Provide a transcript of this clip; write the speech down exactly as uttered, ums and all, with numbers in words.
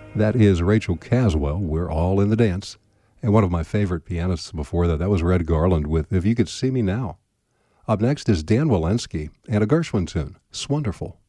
That is Rachel Caswell, We're All in the Dance. And one of my favorite pianists before that, that was Red Garland with If You Could See Me Now. Up next is Dan Walensky and a Gershwin tune, Swonderful.